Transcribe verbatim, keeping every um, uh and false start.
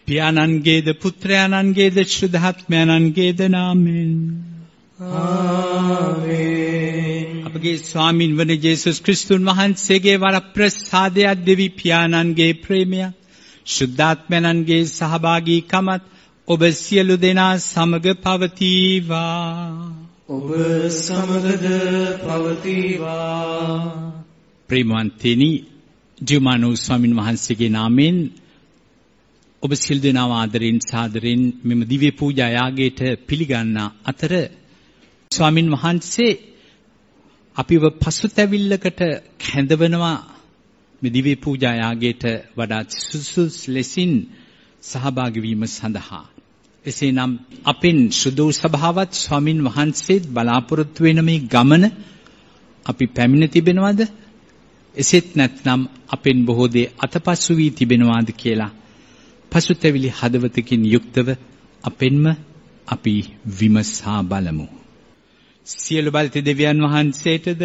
පියාණන්ගේද පුත්‍රයාණන්ගේද ශ්‍රද්ධාත්මයන්ගේද නාමයෙන් ආමේන්. අපගේ ස්වාමින් වන ජේසුස් ක්‍රිස්තුන් වහන්සේගේ වරප්‍රසාදය දෙවි පියාණන්ගේ ප්‍රේමය ශුද්ධාත්මයන්ගේ සහභාගීකමත් ඔබ සියලු දෙනා සමග පවතිවා. ඔබ සමගද පවතිවා. ප්‍රේමවන්තනි, ජීවමාන වූ ස්වාමින් වහන්සේගේ නාමයෙන් ඔබ සියලු දෙනා ආදරෙන් සාදරෙන් මෙම දිව්‍ය පූජා යාගයට පිළිගන්න අතර ස්වාමින් වහන්සේ අපිව පසුතැවිල්ලකට කැඳවනවා මේ දිව්‍ය පූජා යාගයට වඩා සුසුස් ලෙසින් සහභාගී වීම සඳහා. එසේනම් අපෙන් සුදු සභාවත් ස්වාමින් වහන්සේත් බලාපොරොත්තු වෙන මේ ගමන අපි පැමිණ තිබෙනවද? එසේත් නැත්නම් අපෙන් බොහෝ දේ අතපසු වී තිබෙනවාද කියලා පසුතැවිලි හදවතකින් යුක්තව අපෙන්ම අපි විමසා බලමු. සියලු බලති දෙවියන් වහන්සේටද